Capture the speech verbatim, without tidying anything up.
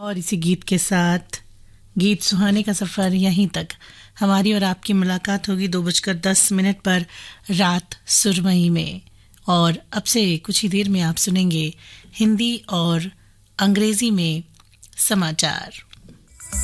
और इसी गीत के साथ गीत सुहाने का सफ़र यहीं तक। हमारी और आपकी मुलाकात होगी दो बजकर दस मिनट पर रात सुरमई में। और अब से कुछ ही देर में आप सुनेंगे हिंदी और अंग्रेजी में समाचार।